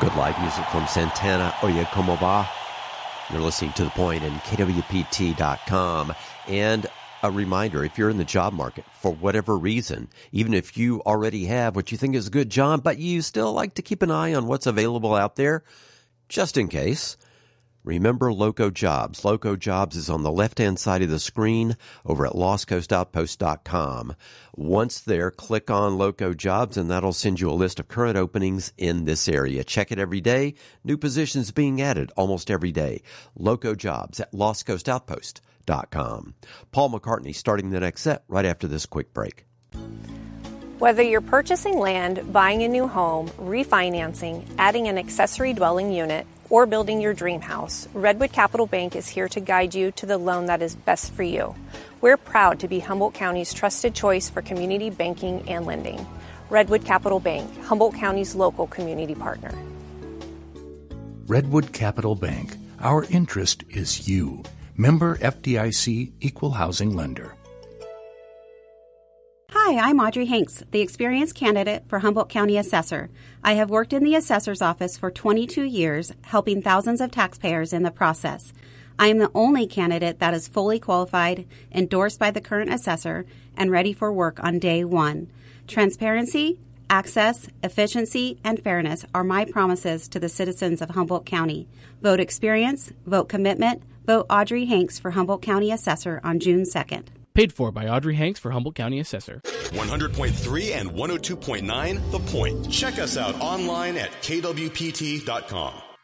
Good live music from Santana. Oye, como va? You're listening to The Point and KWPT.com. And a reminder, if you're in the job market for whatever reason, even if you already have what you think is a good job, but you still like to keep an eye on what's available out there, just in case, remember Loco Jobs. Loco Jobs is on the left-hand side of the screen over at lostcoastoutpost.com. Once there, click on Loco Jobs, and that'll send you a list of current openings in this area. Check it every day. New positions being added almost every day. Loco Jobs at lostcoastoutpost.com. Paul McCartney starting the next set right after this quick break. Whether you're purchasing land, buying a new home, refinancing, adding an accessory dwelling unit, or building your dream house, Redwood Capital Bank is here to guide you to the loan that is best for you. We're proud to be Humboldt County's trusted choice for community banking and lending. Redwood Capital Bank, Humboldt County's local community partner. Redwood Capital Bank. Our interest is you. Member FDIC, Equal Housing Lender. Hi, I'm Audrey Hanks, the experienced candidate for Humboldt County Assessor. I have worked in the assessor's office for 22 years, helping thousands of taxpayers in the process. I am the only candidate that is fully qualified, endorsed by the current assessor, and ready for work on day one. Transparency, access, efficiency, and fairness are my promises to the citizens of Humboldt County. Vote experience, vote commitment, vote Audrey Hanks for Humboldt County Assessor on June 2nd. Paid for by Audrey Hanks for Humboldt County Assessor. 100.3 and 102.9 The Point. Check us out online at kwpt.com.